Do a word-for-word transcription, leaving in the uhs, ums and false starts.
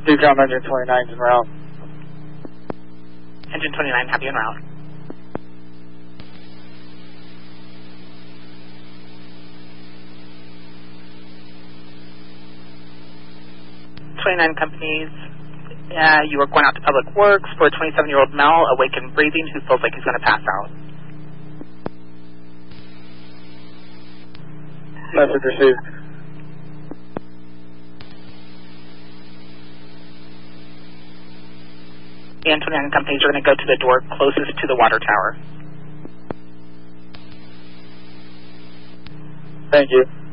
Decom engine twenty-nine en route. Engine twenty-nine, happy en route. twenty-nine companies, uh, you are going out to Public Works for a twenty-seven-year-old male awake and breathing who feels like he's going to pass out. Message received. And twenty-nine companies are going to go to the door closest to the water tower. Thank you.